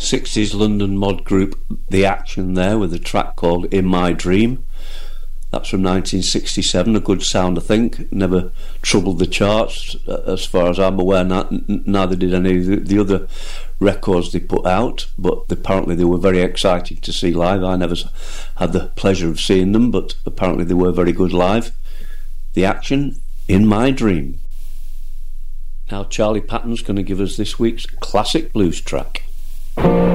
60s London mod group The Action there with a track called In My Dream. That's from 1967, a good sound I think, never troubled the charts as far as I'm aware, neither did any of the other records they put out, but apparently they were very exciting to see live. I never had the pleasure of seeing them, but apparently they were very good live. The Action, In My Dream. Now Charlie Patton's going to give us this week's classic blues track.